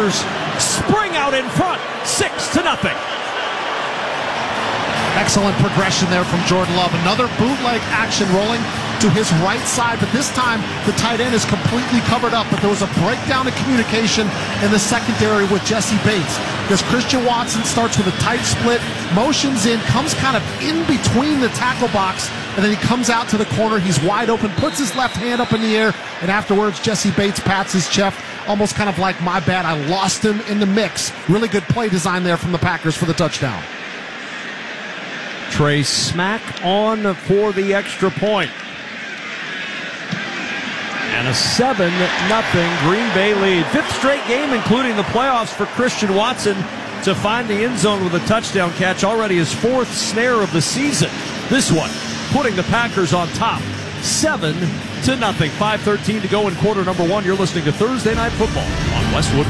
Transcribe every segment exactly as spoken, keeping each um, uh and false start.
Packers spring out in front, six to nothing. Excellent progression there from Jordan Love. Another bootleg action rolling to his right side, but this time the tight end is completely covered up. But there was a breakdown in communication in the secondary with Jesse Bates, because Christian Watson starts with a tight split, motions in, comes kind of in between the tackle box, and then he comes out to the corner. He's wide open, puts his left hand up in the air, and afterwards Jesse Bates pats his chest, almost kind of like, my bad, I lost him in the mix. Really good play design there from the Packers for the touchdown. Trey Smack on for the extra point. And a seven nothing Green Bay lead. Fifth straight game, including the playoffs, for Christian Watson to find the end zone with a touchdown catch. Already his fourth snare of the season. This one putting the Packers on top, seven to nothing. five thirteen to go in quarter number one. You're listening to Thursday Night Football on Westwood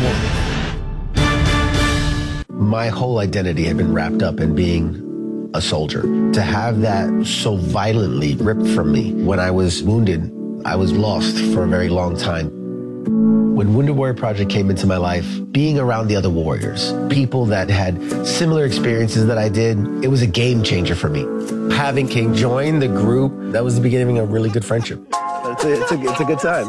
One. My whole identity had been wrapped up in being a soldier. To have that so violently ripped from me when I was wounded, I was lost for a very long time. When Wounded Warrior Project came into my life, being around the other warriors, people that had similar experiences that I did, it was a game changer for me. Having King join the group, that was the beginning of a really good friendship. It's a, it's a, it's a good time.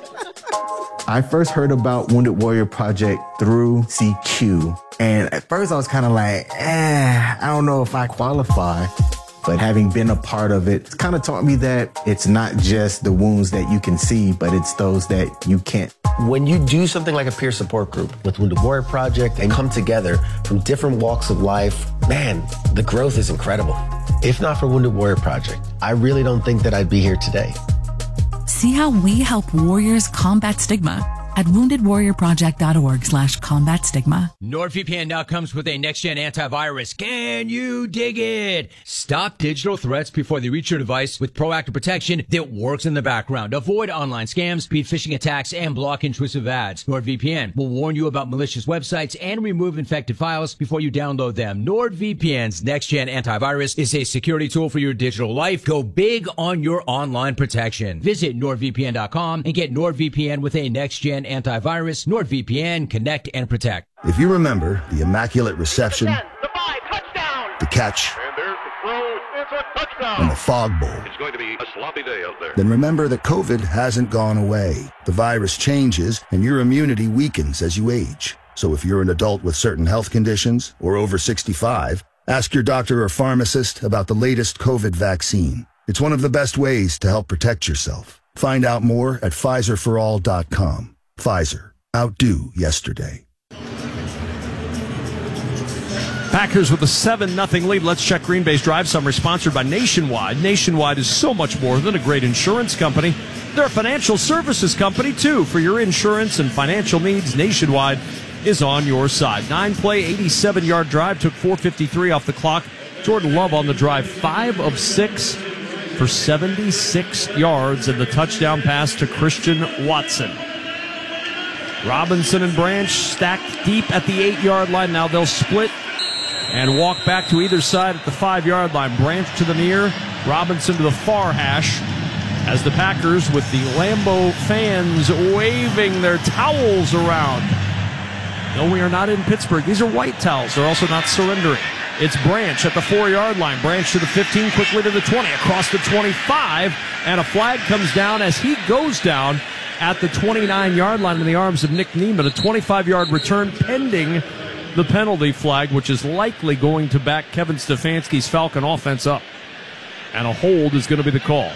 I first heard about Wounded Warrior Project through C Q. And at first I was kind of like, eh, I don't know if I qualify. But having been a part of it, it's kind of taught me that it's not just the wounds that you can see, but it's those that you can't. When you do something like a peer support group with Wounded Warrior Project and come together from different walks of life, man, the growth is incredible. If not for Wounded Warrior Project, I really don't think that I'd be here today. See how we help warriors combat stigma at woundedwarriorproject.org slash combat stigma. NordVPN now comes with a next-gen antivirus. Can you dig it? Stop digital threats before they reach your device with proactive protection that works in the background. Avoid online scams, beat phishing attacks, and block intrusive ads. NordVPN will warn you about malicious websites and remove infected files before you download them. NordVPN's next-gen antivirus is a security tool for your digital life. Go big on your online protection. Visit nord v p n dot com and get NordVPN with a next-gen antivirus. NordVPN, connect and protect. If you remember the immaculate reception, the five, touchdown, the catch, and there's the throw, it's a touchdown, and the fog bowl, it's going to be a sloppy day out there. Then remember that COVID hasn't gone away. The virus changes and your immunity weakens as you age. So if you're an adult with certain health conditions or over sixty-five, ask your doctor or pharmacist about the latest COVID vaccine. It's one of the best ways to help protect yourself. Find out more at Pfizer for all dot com. Pfizer. Outdo yesterday. Packers with a seven nothing lead. Let's check Green Bay's Drive Summary, sponsored by Nationwide. Nationwide is so much more than a great insurance company. They're a financial services company, too. For your insurance and financial needs, Nationwide is on your side. Nine-play, eighty-seven-yard drive, took four fifty-three off the clock. Jordan Love on the drive, five of six for seventy-six yards, and the touchdown pass to Christian Watson. Robinson and Branch stacked deep at the eight-yard line. Now they'll split and walk back to either side at the five-yard line. Branch to the near, Robinson to the far hash, as the Packers, with the Lambeau fans waving their towels around. No, we are not in Pittsburgh. These are white towels. They're also not surrendering. It's Branch at the four-yard line. Branch to the fifteen, quickly to the twenty, across the twenty-five, and a flag comes down as he goes down at the twenty-nine-yard line in the arms of Nick Niemann. A twenty-five-yard return pending the penalty flag, which is likely going to back Kevin Stefanski's Falcon offense up. And a hold is going to be the call,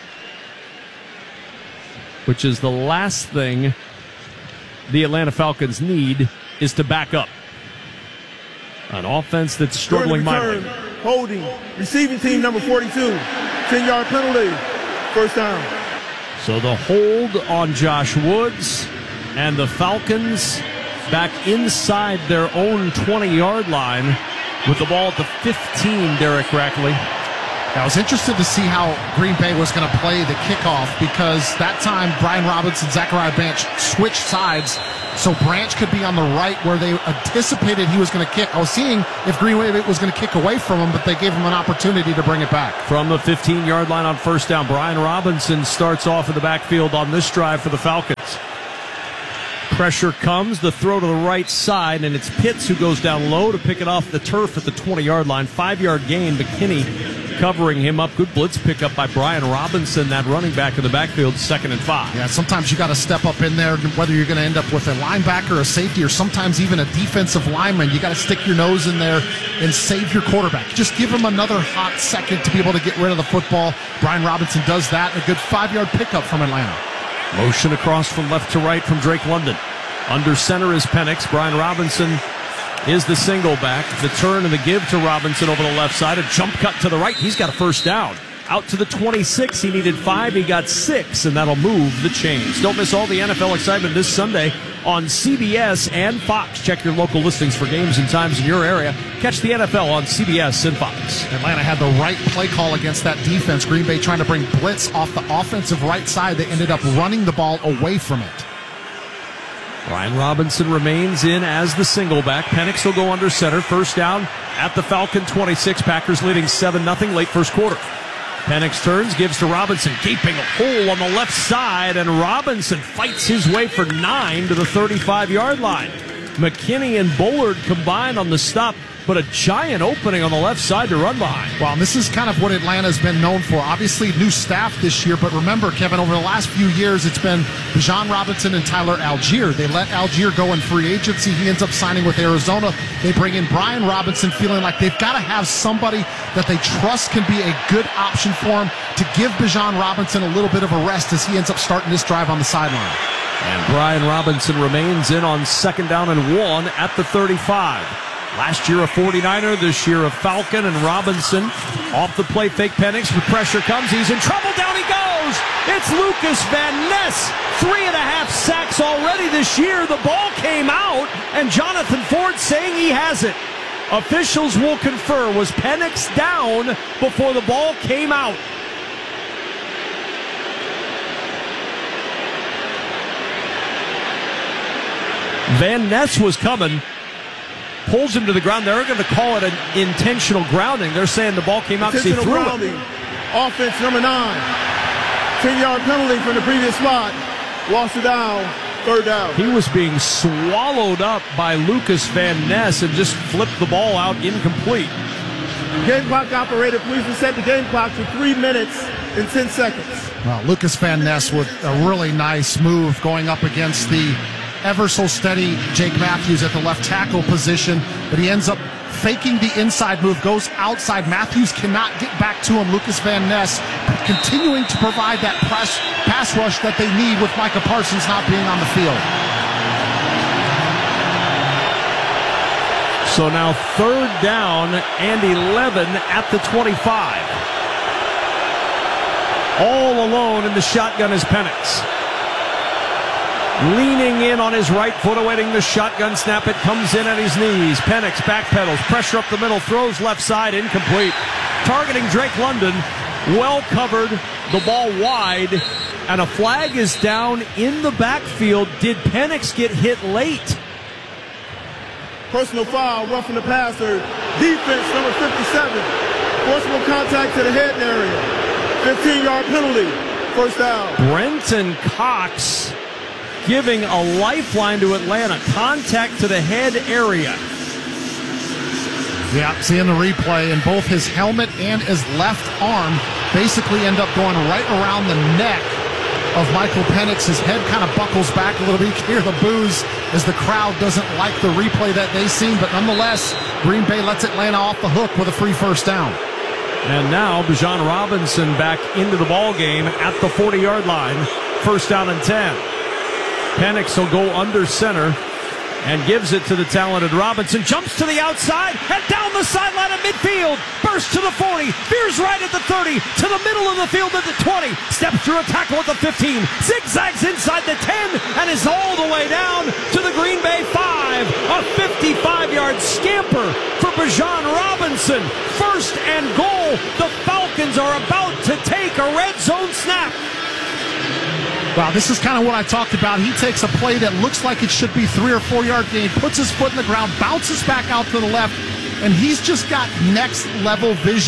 which is the last thing the Atlanta Falcons need, is to back up. An offense that's struggling mightily. Holding, receiving team number forty-two, ten-yard penalty, first down. So the hold on Josh Woods, and the Falcons back inside their own twenty-yard line with the ball at the fifteen, Derek Rackley. I was interested to see how Green Bay was going to play the kickoff, because that time Brian Robinson, Zachariah Branch switched sides, so Branch could be on the right where they anticipated he was going to kick. I was seeing if Green Bay was going to kick away from him, but they gave him an opportunity to bring it back. From the fifteen-yard line on first down, Brian Robinson starts off in the backfield on this drive for the Falcons. Pressure comes, the throw to the right side, and it's Pitts who goes down low to pick it off the turf at the twenty-yard line. Five-yard gain, McKinney covering him up. Good blitz pickup by Brian Robinson, that running back in the backfield, second and five. Yeah, sometimes you got to step up in there, whether you're going to end up with a linebacker, a safety, or sometimes even a defensive lineman. You got to stick your nose in there and save your quarterback. Just give him another hot second to be able to get rid of the football. Brian Robinson does that. A good five-yard pickup from Atlanta. Motion across from left to right from Drake London. Under center is Penix. Brian Robinson is the single back. The turn and the give to Robinson over the left side. A jump cut to the right. He's got a first down. Out to the twenty-six. He needed five. He got six, and that'll move the chains. Don't miss all the N F L excitement this Sunday on C B S and Fox. Check your local listings for games and times in your area. Catch the N F L on C B S and Fox. Atlanta had the right play call against that defense. Green Bay trying to bring blitz off the offensive right side. They ended up running the ball away from it. Brian Robinson remains in as the single back. Penix will go under center. First down at the Falcon twenty-six. Packers leading seven nothing late first quarter. Penix turns, gives to Robinson, gaping a hole on the left side, and Robinson fights his way for nine to the thirty-five-yard line. McKinney and Bullard combine on the stop, but a giant opening on the left side to run behind. Well, this is kind of what Atlanta's been known for. Obviously, new staff this year, but remember, Kevin, over the last few years, it's been Bijan Robinson and Tyler Algier. They let Algier go in free agency. He ends up signing with Arizona. They bring in Brian Robinson, feeling like they've got to have somebody that they trust can be a good option for him to give Bijan Robinson a little bit of a rest as he ends up starting this drive on the sideline. And Brian Robinson remains in on second down and one at the thirty-five. Last year a forty-niner, this year a Falcon, and Robinson off the play, fake Penix, with pressure comes, he's in trouble, down he goes! It's Lucas Van Ness, three and a half sacks already this year. The ball came out, and Jonathan Ford saying he has it. Officials will confer, was Penix down before the ball came out? Van Ness was coming, pulls him to the ground. They're going to call it an intentional grounding. They're saying the ball came out because he threw grounding. it. Offense number nine. ten-yard penalty from the previous spot. Lost it down. Third down. He was being swallowed up by Lucas Van Ness and just flipped the ball out incomplete. Game clock operator, please reset the game clock to three minutes and ten seconds. Well, Lucas Van Ness with a really nice move going up against the ever so steady Jake Matthews at the left tackle position, but he ends up faking the inside move, goes outside. Matthews cannot get back to him. Lucas Van Ness continuing to provide that press, pass rush that they need with Micah Parsons not being on the field. So now third down and eleven at the twenty-five. All alone in the shotgun is Penix. Leaning in on his right foot, awaiting the shotgun snap. It comes in at his knees. Penix backpedals, pressure up the middle, throws left side, incomplete. Targeting Drake London, well covered, the ball wide, and a flag is down in the backfield. Did Penix get hit late? Personal foul, roughing the passer. Defense number fifty-seven. Forcible contact to the head area. fifteen-yard penalty. First down. Brenton Cox giving a lifeline to Atlanta. Contact to the head area. Yeah, seeing the replay, and both his helmet and his left arm basically end up going right around the neck of Michael Penix. His head kind of buckles back a little bit. You can hear the boos as the crowd doesn't like the replay that they've seen, but nonetheless, Green Bay lets Atlanta off the hook with a free first down. And now Bijan Robinson back into the ball game at the forty-yard line. First down and ten. Penix will go under center and gives it to the talented Robinson. Jumps to the outside and down the sideline at midfield. Bursts to the forty. Veers right at the thirty. To the middle of the field at the twenty. Steps through a tackle at the fifteen. Zigzags inside the ten and is all the way down to the Green Bay five. A fifty-five-yard scamper for Bijan Robinson. First and goal. The Falcons are about to take a red zone snap. Wow, this is kind of what I talked about. He takes a play that looks like it should be three or four yard gain, puts his foot in the ground, bounces back out to the left, and he's just got next level vision.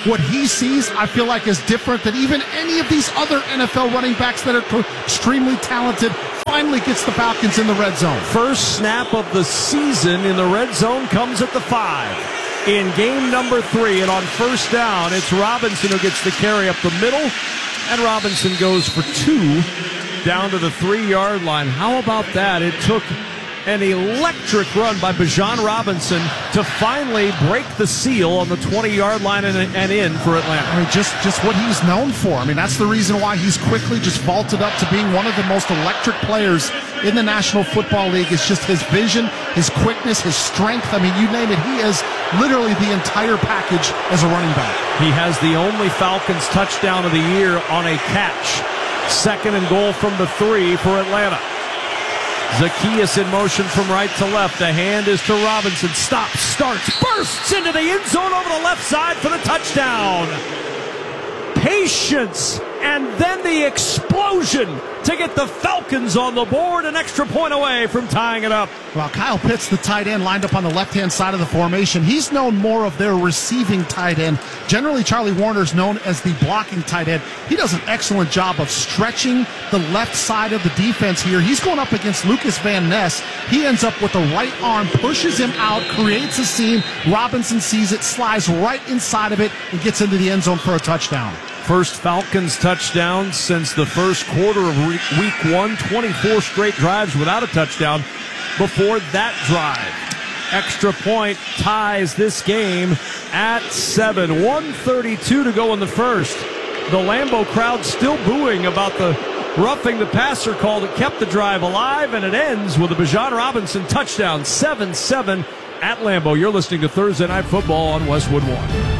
what he sees, I feel like, is different than even any of these other N F L running backs that are extremely talented. Finally gets the Falcons in the red zone. First snap of the season in the red zone comes at the five. In game number three, and on first down, it's Robinson who gets the carry up the middle, and Robinson goes for two down to the three-yard line. How about that? It took an electric run by Bijan Robinson to finally break the seal on the twenty-yard line and, and in for Atlanta. I mean, just, just what he's known for. I mean, that's the reason why he's quickly just vaulted up to being one of the most electric players in the National Football League. It's just his vision, his quickness, his strength. I mean, you name it, he is literally the entire package as a running back. He has the only Falcons touchdown of the year on a catch. Second and goal from the three for Atlanta. Zacchaeus in motion from right to left. The hand is to Robinson. Stops, starts, bursts into the end zone over the left side for the touchdown. Patience, and then the explosion to get the Falcons on the board, an extra point away from tying it up. Well, Kyle Pitts, the tight end, lined up on the left-hand side of the formation. He's known more of their receiving tight end. Generally, Charlie Warner's known as the blocking tight end. He does an excellent job of stretching the left side of the defense here. He's going up against Lucas Van Ness. He ends up with the right arm, pushes him out, creates a seam. Robinson sees it, slides right inside of it, and gets into the end zone for a touchdown. First Falcons touchdown since the first quarter of week one. twenty-four straight drives without a touchdown before that drive. Extra point ties this game at seven. one thirty-two to go in the first. The Lambeau crowd still booing about the roughing the passer call that kept the drive alive, and it ends with a Bijan Robinson touchdown. seven seven at Lambeau. You're listening to Thursday Night Football on Westwood One.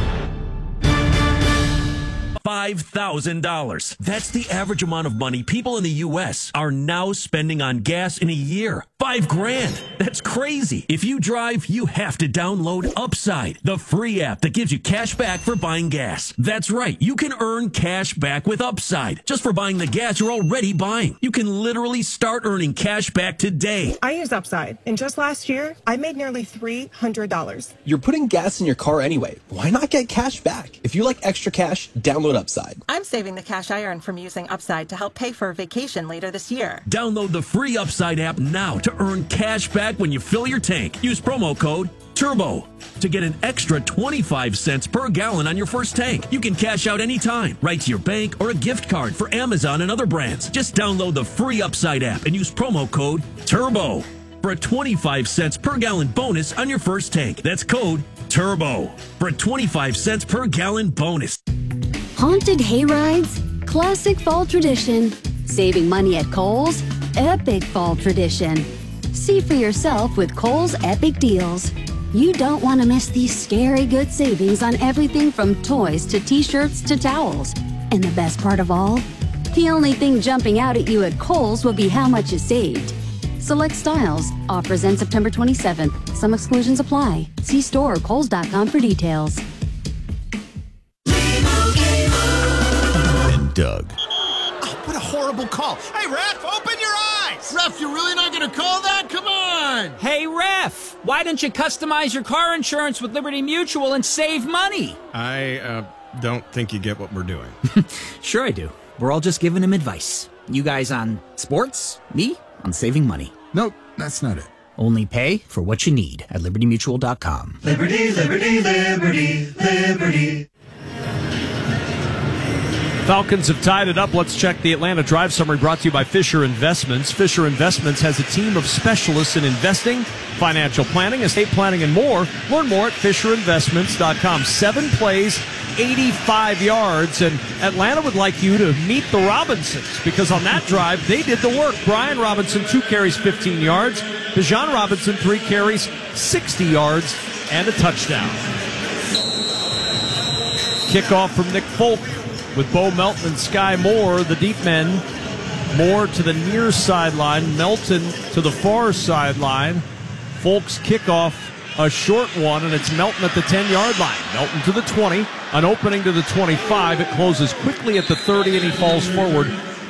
five thousand dollars. That's the average amount of money people in the U S are now spending on gas in a year. Five grand. That's crazy. If you drive, you have to download Upside, the free app that gives you cash back for buying gas. That's right. You can earn cash back with Upside just for buying the gas you're already buying. You can literally start earning cash back today. I use Upside, and just last year, I made nearly three hundred dollars. You're putting gas in your car anyway. Why not get cash back? If you like extra cash, download Upside. I'm saving the cash I earn from using Upside to help pay for a vacation later this year. Download the free Upside app now to earn cash back when you fill your tank. Use promo code TURBO to get an extra twenty-five cents per gallon on your first tank. You can cash out anytime, right to your bank or a gift card for Amazon and other brands. Just download the free Upside app and use promo code TURBO for a twenty-five cents per gallon bonus on your first tank. That's code TURBO for a twenty-five cents per gallon bonus. Haunted hay rides, classic fall tradition. Saving money at Kohl's, epic fall tradition. See for yourself with Kohl's Epic Deals. You don't want to miss these scary good savings on everything from toys to t-shirts to towels. And the best part of all? The only thing jumping out at you at Kohl's will be how much you saved. Select styles. Offers end September twenty-seventh. Some exclusions apply. See store or kohls dot com for details. And Doug. Oh, what a horrible call. Hey, ref, open your eyes. Ref, you're really not going to call that? Come on. Hey, ref, why don't you customize your car insurance with Liberty Mutual and save money? I uh, don't think you get what we're doing. Sure I do. We're all just giving him advice. You guys on sports, me on saving money. Nope, that's not it. Only pay for what you need at liberty mutual dot com. Liberty, liberty, liberty, liberty. Falcons have tied it up. Let's check the Atlanta Drive Summary brought to you by Fisher Investments. Fisher Investments has a team of specialists in investing, financial planning, estate planning, and more. Learn more at fisher investments dot com. Seven plays, eighty-five yards, and Atlanta would like you to meet the Robinsons because on that drive, they did the work. Brian Robinson, two carries, fifteen yards. Bijan Robinson, three carries, sixty yards, and a touchdown. Kickoff from Nick Folk. With Bo Melton and Sky Moore, the deep men. Moore to the near sideline. Melton to the far sideline. Folk's kickoff, a short one, and it's Melton at the ten-yard line. Melton to the twenty, an opening to the twenty-five. It closes quickly at the thirty, and he falls forward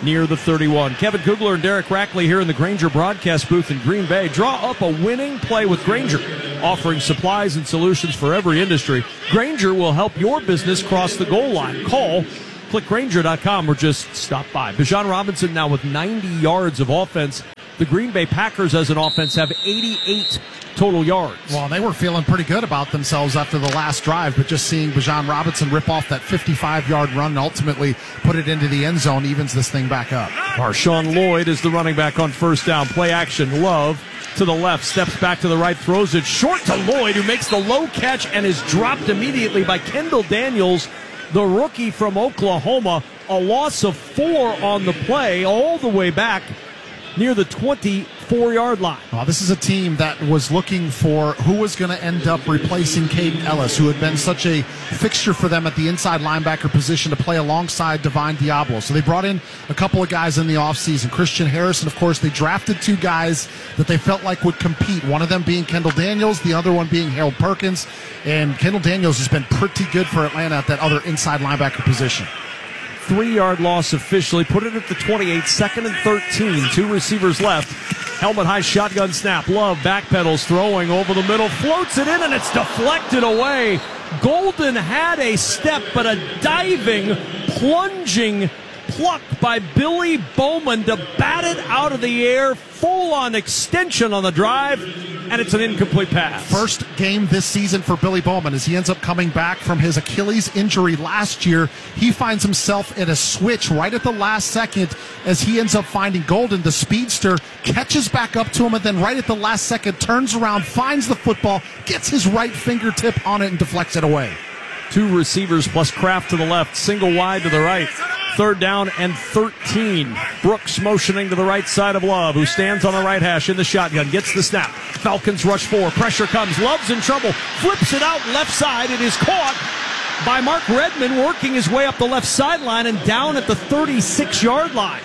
near the thirty-one. Kevin Kugler and Derek Rackley here in the Grainger broadcast booth in Green Bay. Draw up a winning play with Grainger, offering supplies and solutions for every industry. Grainger will help your business cross the goal line. Call, click Grainger dot com, or just stop by. Bijan Robinson now with ninety yards of offense. The Green Bay Packers as an offense have eighty-eight total yards. Well, they were feeling pretty good about themselves after the last drive, but just seeing Bijan Robinson rip off that fifty-five-yard run and ultimately put it into the end zone evens this thing back up. Marshawn Lloyd is the running back on first down. Play action. Love to the left, steps back to the right, throws it short to Lloyd, who makes the low catch and is dropped immediately by Kendall Daniels, the rookie from Oklahoma. A loss of four on the play all the way back near the twenty-four-yard line. Well, this is a team that was looking for who was going to end up replacing Caden Ellis, who had been such a fixture for them at the inside linebacker position to play alongside Divine Diablo. So they brought in a couple of guys in the offseason. Christian Harris, and of course they drafted two guys that they felt like would compete, one of them being Kendall Daniels, the other one being Harold Perkins. And Kendall Daniels has been pretty good for Atlanta at that other inside linebacker position. Three-yard loss officially. Put it at the twenty-eight, second and thirteen. Two receivers left. Helmet high shotgun snap. Love backpedals, throwing over the middle, floats it in, and it's deflected away. Golden had a step, but a diving, plunging pluck by Billy Bowman to bat it out of the air. Full-on extension on the drive, and it's an incomplete pass. First game this season for Billy Bowman as he ends up coming back from his Achilles injury last year. He finds himself in a switch right at the last second as he ends up finding Golden, the speedster, catches back up to him, and then right at the last second turns around, finds the football, gets his right fingertip on it, and deflects it away. Two receivers plus Kraft to the left, single wide to the right. Third down and thirteen. Brooks motioning to the right side of Love, who stands on the right hash in the shotgun. Gets the snap. Falcons rush four. Pressure comes. Love's in trouble. Flips it out left side. It is caught by Mark Redmond, working his way up the left sideline and down at the thirty-six-yard line.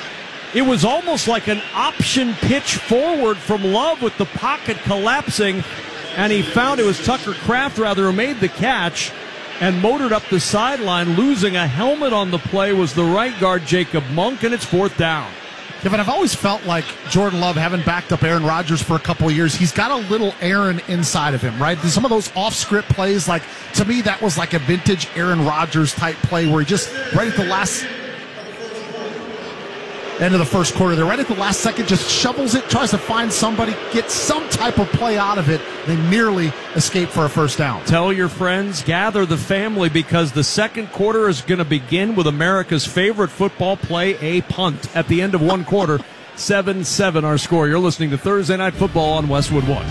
It was almost like an option pitch forward from Love with the pocket collapsing, and he found it was Tucker Kraft, rather, who made the catch and motored up the sideline. Losing a helmet on the play was the right guard, Jacob Monk, and it's fourth down. Yeah, but I've always felt like Jordan Love, having backed up Aaron Rodgers for a couple of years, he's got a little Aaron inside of him, right? Some of those off-script plays, like, to me, that was like a vintage Aaron Rodgers type play where he just, right at the last end of the first quarter, they're right at the last second, just shovels it, tries to find somebody, get some type of play out of it. They nearly escape for a first down. Tell your friends, gather the family, because the second quarter is going to begin with America's favorite football play, a punt. At the end of one quarter, seven seven our score. You're listening to Thursday Night Football on Westwood One.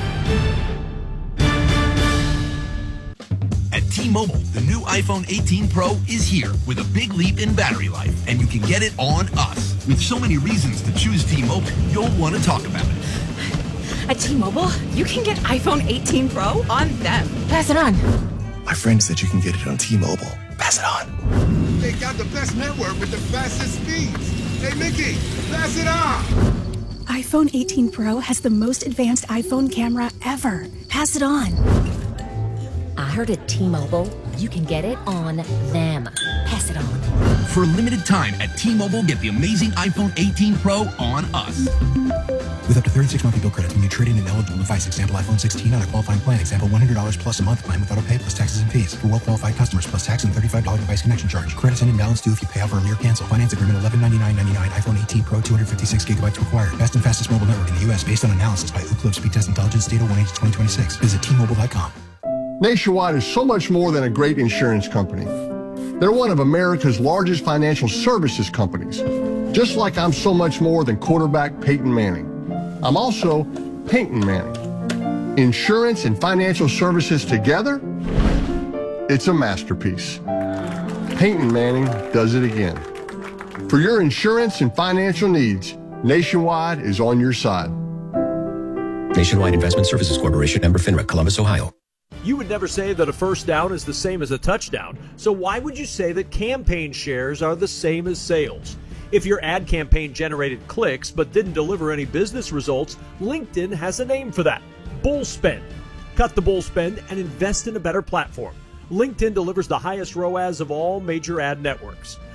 At T-Mobile, the new iPhone eighteen Pro is here with a big leap in battery life, and you can get it on us. With so many reasons to choose T-Mobile, you'll want to talk about it. At T-Mobile, you can get iPhone eighteen Pro on them. Pass it on. My friend said you can get it on T-Mobile. Pass it on. They got the best network with the fastest speeds. Hey, Mickey, pass it on. iPhone eighteen Pro has the most advanced iPhone camera ever. Pass it on. I heard at T-Mobile, you can get it on them. Pass it on. For a limited time at T-Mobile, get the amazing iPhone eighteen Pro on us. With up to thirty-six monthly bill credits when you trade in an eligible device. Example iPhone sixteen on a qualifying plan. Example one hundred dollars plus a month plan with auto pay plus taxes and fees. For well-qualified customers plus tax and thirty-five dollars device connection charge. Credits and imbalance due if you pay off early or cancel. Finance agreement eleven ninety-nine ninety-nine. iPhone eighteen Pro two hundred fifty-six gigabytes required. Best and fastest mobile network in the U S based on analysis by Ookla Speed Test Intelligence. Data one eight twenty twenty-six. Visit T Mobile dot com. Nationwide is so much more than a great insurance company. They're one of America's largest financial services companies, just like I'm so much more than quarterback Peyton Manning. I'm also Peyton Manning. Insurance and financial services together, it's a masterpiece. Peyton Manning does it again. For your insurance and financial needs, Nationwide is on your side. Nationwide Investment Services Corporation, member FINRA, Columbus, Ohio. You would never say that a first down is the same as a touchdown, so why would you say that campaign shares are the same as sales? If your ad campaign generated clicks but didn't deliver any business results, LinkedIn has a name for that: bull spend. Cut the bull spend and invest in a better platform. LinkedIn delivers the highest R O A S of all major ad networks.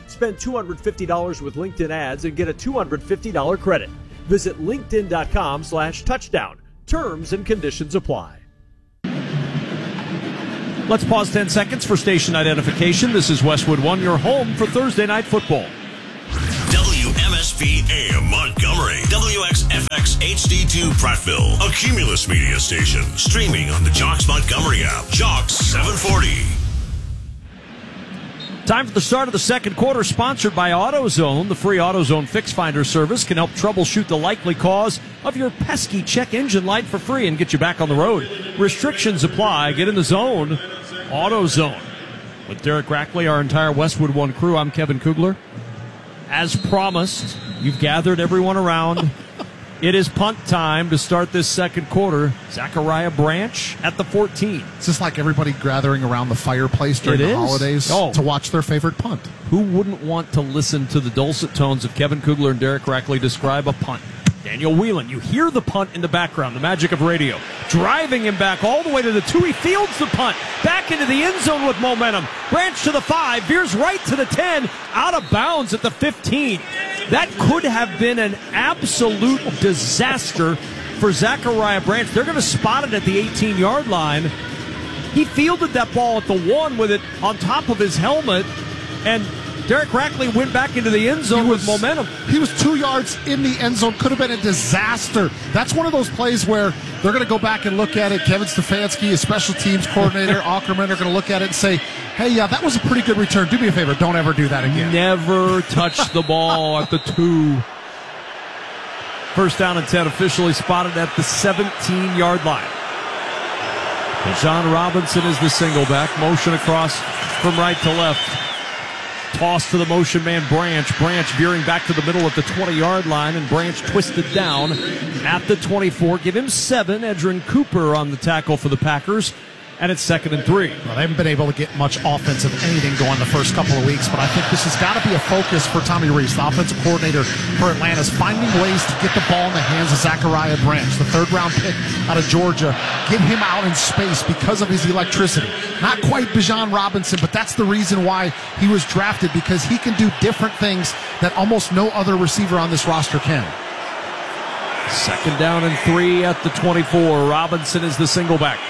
Spend two hundred fifty dollars with LinkedIn ads and get a two hundred fifty dollars credit. Visit linkedin.com slash touchdown. Terms and conditions apply. Let's pause ten seconds for station identification. This is Westwood One, your home for Thursday Night Football. W M S P A M Montgomery, W X F X H D two Prattville, a Cumulus media station, streaming on the Jocks Montgomery app. Jocks seven forty. Time for the start of the second quarter, sponsored by AutoZone. The free AutoZone Fix Finder service can help troubleshoot the likely cause of your pesky check engine light for free and get you back on the road. Restrictions apply. Get in the zone. AutoZone. With Derek Rackley, our entire Westwood One crew, I'm Kevin Kugler. As promised, you've gathered everyone around. It is punt time to start this second quarter. Zachariah Branch at the fourteen. It's just like everybody gathering around the fireplace during It the is. holidays Oh. to watch their favorite punt. Who wouldn't want to listen to the dulcet tones of Kevin Kugler and Derek Rackley describe a punt? Daniel Whelan, you hear the punt in the background, the magic of radio. Driving him back all the way to the two. He fields the punt. Back into the end zone with momentum. Branch to the five, veers right to the ten, out of bounds at the fifteen. That could have been an absolute disaster for Zachariah Branch. They're going to spot it at the eighteen-yard line. He fielded that ball at the one with it on top of his helmet, and Derek Rackley went back into the end zone was, with momentum. He was two yards in the end zone. Could have been a disaster. That's one of those plays where they're going to go back and look at it. Kevin Stefanski, his special teams coordinator, Ackerman, are going to look at it and say, hey, yeah, that was a pretty good return. Do me a favor. Don't ever do that again. Never touch the ball at the two. First down and ten, officially spotted at the seventeen-yard line. Bijan Robinson is the single back. Motion across from right to left. Toss to the motion man, Branch. Branch veering back to the middle at the twenty-yard line, and Branch twisted down at the twenty-four. Give him seven. Edrin Cooper on the tackle for the Packers, and it's second and three. Well, they haven't been able to get much offensive anything going the first couple of weeks, but I think this has got to be a focus for Tommy Rees, the offensive coordinator for Atlanta, is finding ways to get the ball in the hands of Zachariah Branch, the third-round pick out of Georgia. Get him out in space because of his electricity. Not quite Bijan Robinson, but that's the reason why he was drafted, because he can do different things that almost no other receiver on this roster can. Second down and three at the twenty-four. Robinson is the single back.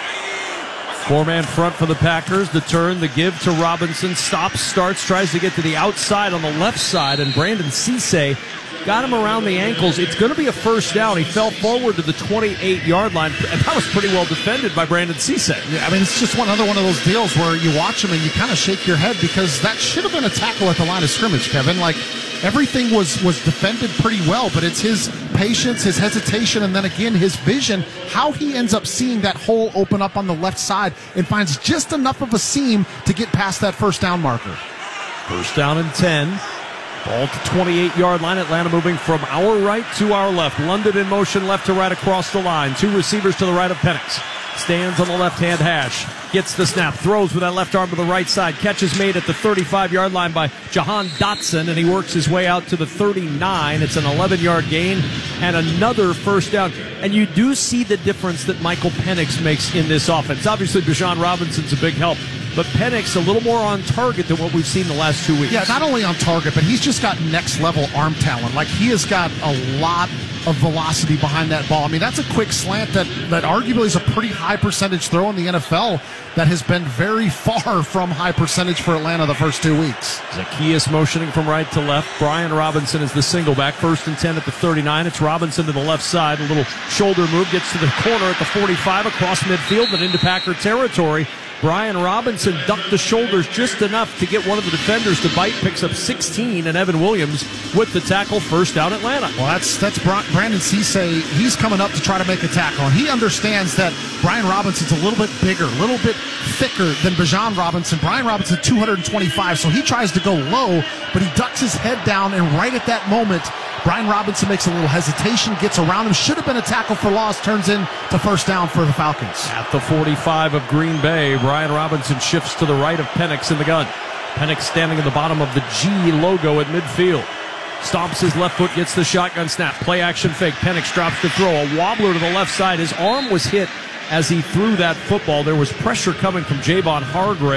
Four-man front for the Packers. The turn, the give to Robinson. Stops, starts, tries to get to the outside on the left side, and Brandon Cisse got him around the ankles. It's going to be a first down. He fell forward to the twenty-eight-yard line, and that was pretty well defended by Brandon Cisse. Yeah, I mean, it's just one other one of those deals where you watch him and you kind of shake your head, because that should have been a tackle at the line of scrimmage, Kevin. Like, everything was, was defended pretty well, but it's his patience, his hesitation, and then again, his vision, how he ends up seeing that hole open up on the left side and finds just enough of a seam to get past that first down marker. First down and ten. Ball to twenty-eight-yard line. Atlanta moving from our right to our left. London in motion left to right across the line. Two receivers to the right of Penix. Stands on the left-hand hash. Gets the snap. Throws with that left arm to the right side. Catch is made at the thirty-five-yard line by Jahan Dotson, and he works his way out to the thirty-nine. It's an eleven-yard gain and another first down. And you do see the difference that Michael Penix makes in this offense. Obviously, Bijan Robinson's a big help, but Penix a little more on target than what we've seen the last two weeks. Yeah, not only on target, but he's just got next-level arm talent. Like, he has got a lot of velocity behind that ball. I mean, that's a quick slant that, that arguably is a pretty high percentage throw in the N F L that has been very far from high percentage for Atlanta the first two weeks. Zacchaeus motioning from right to left. Brian Robinson is the single back. First and ten at the thirty-nine. It's Robinson to the left side. A little shoulder move. Gets to the corner at the forty-five across midfield and into Packer territory. Brian Robinson ducked the shoulders just enough to get one of the defenders to bite. Picks up sixteen, and Evan Williams with the tackle. First down Atlanta. Well, that's that's Brandon Cisse. He's coming up to try to make a tackle, and he understands that Brian Robinson's a little bit bigger, a little bit thicker than Bijan Robinson. Brian Robinson, two twenty-five, so he tries to go low, but he ducks his head down, and right at that moment, Brian Robinson makes a little hesitation, gets around him. Should have been a tackle for loss, turns into first down for the Falcons. At the forty-five of Green Bay, Brian Robinson shifts to the right of Penix in the gun. Penix standing at the bottom of the G logo at midfield. Stomps his left foot, gets the shotgun snap. Play action fake. Penix drops to throw. A wobbler to the left side. His arm was hit as he threw that football. There was pressure coming from Javon Hargrave.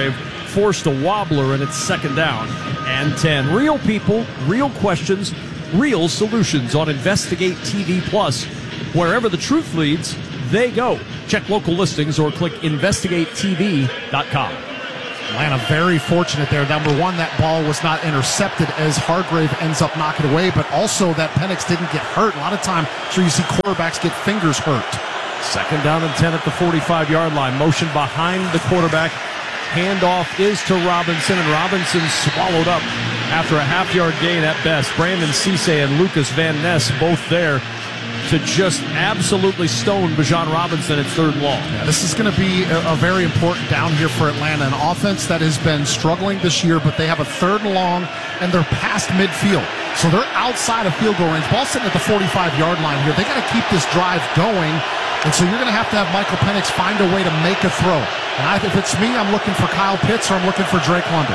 forced a wobbler, and it's second down and ten. Real people, real questions, real solutions on Investigate T V Plus. Wherever the truth leads, they go. Check local listings or click investigate T V dot com. Atlanta very fortunate there. Number one, that ball was not intercepted as Hargrave ends up knocking away, but also that Penix didn't get hurt. A lot of time, sure you see quarterbacks get fingers hurt. Second down and ten at the forty-five-yard line. Motion behind the quarterback. Handoff is to Robinson, and Robinson swallowed up after a half-yard gain at best. Brandon Cisse and Lucas Van Ness both there to just absolutely stone Bijan Robinson at third and long. Yeah, this is going to be a, a very important down here for Atlanta, an offense that has been struggling this year, but they have a third and long, and they're past midfield. So they're outside of field goal range. Ball sitting at the forty-five-yard line here. They got to keep this drive going, and so you're going to have to have Michael Penix find a way to make a throw. And I, if it's me, I'm looking for Kyle Pitts or I'm looking for Drake London.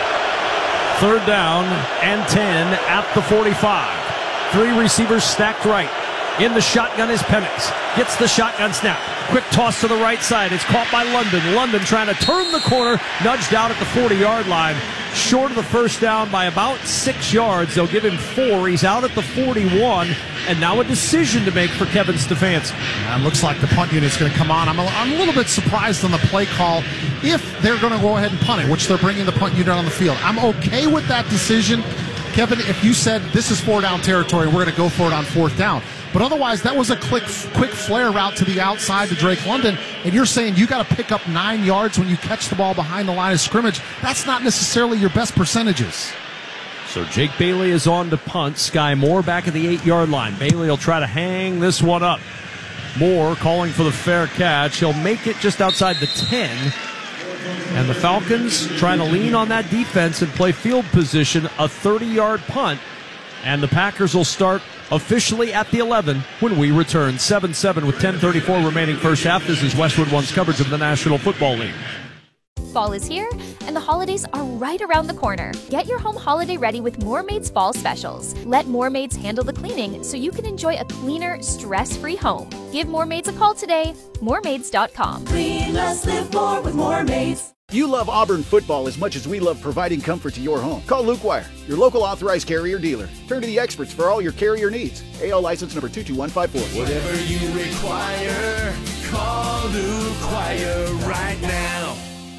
Third down and ten at the forty-five. Three receivers stacked right. In the shotgun is Penix. Gets the shotgun snap. Quick toss to the right side. It's caught by London. London trying to turn the corner. Nudged out at the forty-yard line. Short of the first down by about six yards. They'll give him four. He's out at the forty-one. And now a decision to make for Kevin Stefanski. Yeah, it looks like the punt unit's going to come on. I'm a, I'm a little bit surprised on the play call if they're going to go ahead and punt it, which they're bringing the punt unit on the field. I'm okay with that decision. Kevin, if you said this is four down territory, we're going to go for it on fourth down. But otherwise, that was a quick, quick flare route to the outside to Drake London, and you're saying you got to pick up nine yards when you catch the ball behind the line of scrimmage. That's not necessarily your best percentages. So Jake Bailey is on to punt. Sky Moore back at the eight-yard line. Bailey will try to hang this one up. Moore calling for the fair catch. He'll make it just outside the ten. And the Falcons trying to lean on that defense and play field position, a thirty-yard punt. And the Packers will start officially at the eleven when we return. seven seven with ten thirty-four remaining first half. This is Westwood One's coverage of the National Football League. Fall is here, and the holidays are right around the corner. Get your home holiday ready with Moormaid's Fall Specials. Let Moormaids handle the cleaning so you can enjoy a cleaner, stress-free home. Give Moormaids a call today. Moormaids dot com. Clean less, live more with Moormaids. You love Auburn football as much as we love providing comfort to your home. Call Luke Wire, your local authorized carrier dealer. Turn to the experts for all your carrier needs. A L license number two two one five four. Whatever you require, call Luke Wire right now.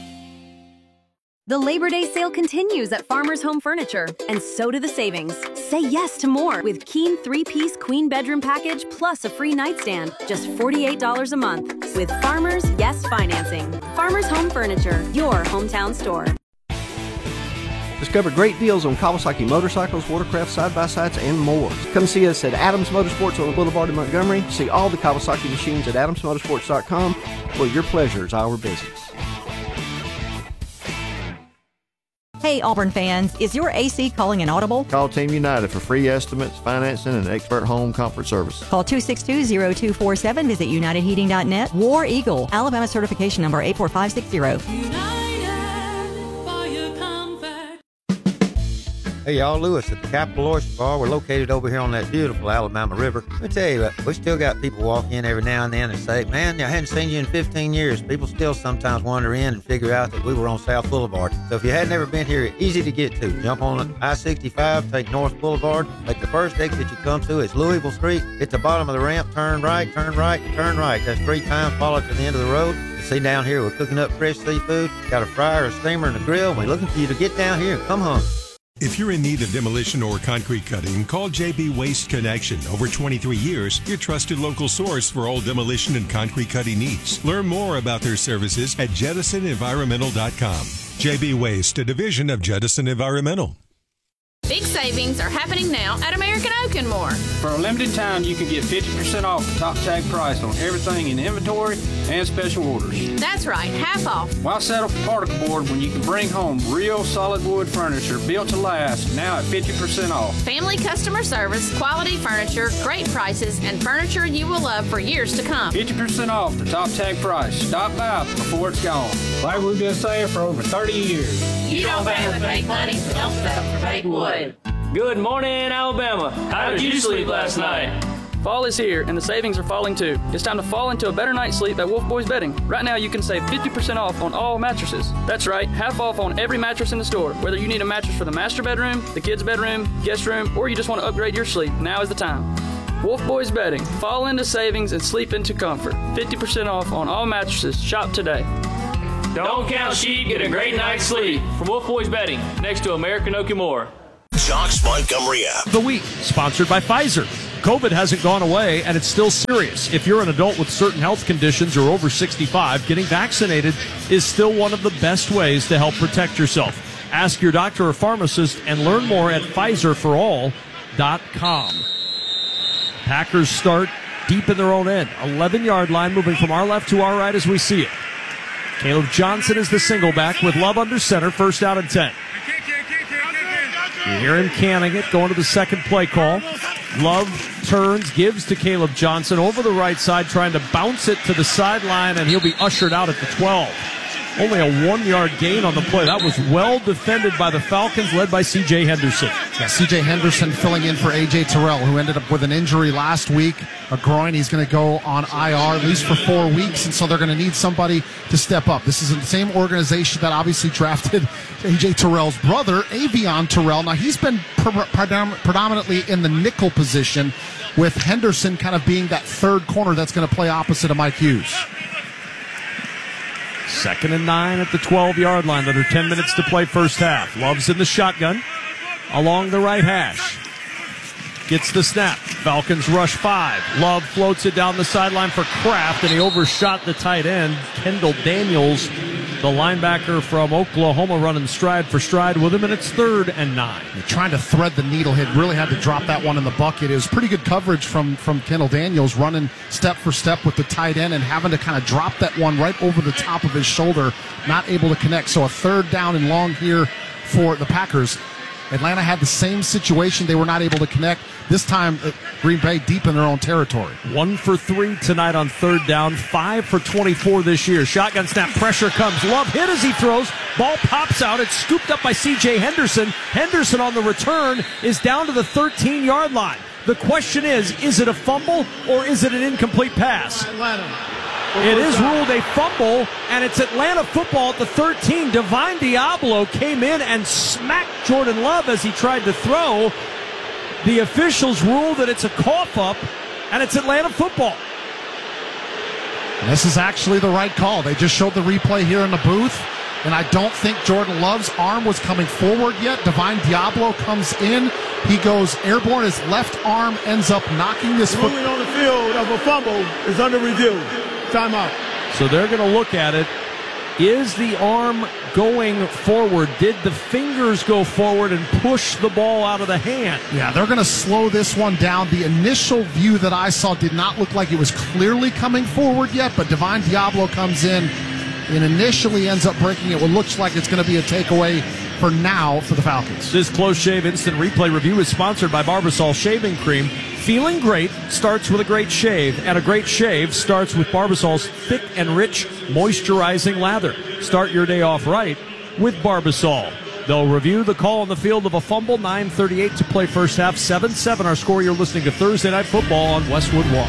The Labor Day sale continues at Farmers Home Furniture, and so do the savings. Say yes to more with Keen three-piece queen bedroom package plus a free nightstand, just forty-eight dollars a month. With Farmers Yes Financing. Farmers Home Furniture, your hometown store. Discover great deals on Kawasaki motorcycles, watercraft, side-by-sides, and more. Come see us at Adams Motorsports on the Boulevard in Montgomery. See all the Kawasaki machines at adams motorsports dot com, where your pleasure is our business. Hey Auburn fans, is your A C calling an audible? Call Team United for free estimates, financing, and expert home comfort service. Call two six two, zero two four seven. Visit united heating dot net. War Eagle, Alabama certification number eight four five six zero. Hey, y'all, Lewis at the Capital Oyster Bar. We're located over here on that beautiful Alabama River. Let me tell you, what, we still got people walk in every now and then and say, man, I hadn't seen you in fifteen years. People still sometimes wander in and figure out that we were on South Boulevard. So if you had never been here, easy to get to. Jump on I sixty-five, take North Boulevard. Like the first exit you come to is Louisville Street. Hit the bottom of the ramp, turn right, turn right, turn right. That's three times, follow to the end of the road. You see down here, we're cooking up fresh seafood. Got a fryer, a steamer, and a grill. We're looking for you to get down here and come home. If you're in need of demolition or concrete cutting, call J B Waste Connection. Over twenty-three years, your trusted local source for all demolition and concrete cutting needs. Learn more about their services at jettison environmental dot com. J B Waste, a division of Jettison Environmental. Big savings are happening now at American Oak and More. For a limited time, you can get fifty percent off the top tag price on everything in inventory and special orders. That's right, half off. Why settle for particle board when you can bring home real solid wood furniture built to last, now at fifty percent off? Family customer service, quality furniture, great prices, and furniture you will love for years to come. fifty percent off the top tag price. Stop by before it's gone. Like we've been saying for over thirty years. You don't pay with fake money, so don't settle for fake wood. Good morning, Alabama. How did you sleep last night? Fall is here, and the savings are falling too. It's time to fall into a better night's sleep at Wolf Boys Bedding. Right now, you can save fifty percent off on all mattresses. That's right, half off on every mattress in the store. Whether you need a mattress for the master bedroom, the kids' bedroom, guest room, or you just want to upgrade your sleep, now is the time. Wolf Boys Bedding. Fall into savings and sleep into comfort. fifty percent off on all mattresses. Shop today. Don't count sheep, get a great night's sleep. From Wolf Boys Bedding, next to American Okie-Moore. Jocks Montgomery app. The week, sponsored by Pfizer. COVID hasn't gone away, and it's still serious. If you're an adult with certain health conditions or over sixty-five, getting vaccinated is still one of the best ways to help protect yourself. Ask your doctor or pharmacist and learn more at Pfizer for all dot com. Packers start deep in their own end. eleven-yard line, moving from our left to our right as we see it. Caleb Johnson is the single back with Love under center, first out and ten. You hear him canning it, going to the second play call. Love turns, gives to Caleb Johnson over the right side, trying to bounce it to the sideline, and he'll be ushered out at the twelve. Only a one-yard gain on the play. That was well defended by the Falcons, led by C J Henderson. Yeah, C J Henderson filling in for A J Terrell, who ended up with an injury last week, a groin. He's going to go on I R at least for four weeks, and so they're going to need somebody to step up. This is the same organization that obviously drafted A J Terrell's brother, Avion Terrell. Now, he's been pre- predom- predominantly in the nickel position, with Henderson kind of being that third corner that's going to play opposite of Mike Hughes. Second and nine at the twelve-yard line. Under ten minutes to play first half. Love's in the shotgun along the right hash. Gets the snap. Falcons rush five. Love floats it down the sideline for Kraft, and he overshot the tight end. Kendall Daniels, the linebacker from Oklahoma, running stride for stride with him, and it's third and nine. You're trying to thread the needle. He really had to drop that one in the bucket. It was pretty good coverage from, from Kendall Daniels, running step for step with the tight end and having to kind of drop that one right over the top of his shoulder, not able to connect. So a third down and long here for the Packers. Atlanta had the same situation. They were not able to connect. This time, Green Bay deep in their own territory. One for three tonight on third down. Five for twenty-four this year. Shotgun snap. Pressure comes. Love hit as he throws. Ball pops out. It's scooped up by C J Henderson. Henderson on the return is down to the thirteen-yard line. The question is, is it a fumble or is it an incomplete pass? Atlanta. It is ruled a fumble, and it's Atlanta football at the thirteen. Divine Diablo came in and smacked Jordan Love as he tried to throw. The officials rule that it's a cough-up, and it's Atlanta football. And this is actually the right call. They just showed the replay here in the booth, and I don't think Jordan Love's arm was coming forward yet. Divine Diablo comes in. He goes airborne. His left arm ends up knocking this foot. Ruling on the field of a fumble is under review. Timeout. So they're going to look at it. Is the arm going forward? Did the fingers go forward and push the ball out of the hand? Yeah, they're going to slow this one down. The initial view that I saw did not look like it was clearly coming forward yet, but Divine Diablo comes in and initially ends up breaking it. What looks like it's going to be a takeaway for now for the Falcons. This Close Shave Instant Replay Review is sponsored by Barbasol Shaving Cream. Feeling great starts with a great shave, and a great shave starts with Barbasol's thick and rich moisturizing lather. Start your day off right with Barbasol. They'll review the call on the field of a fumble. nine thirty-eight to play first half. seven seven our score. You're listening to Thursday Night Football on Westwood One.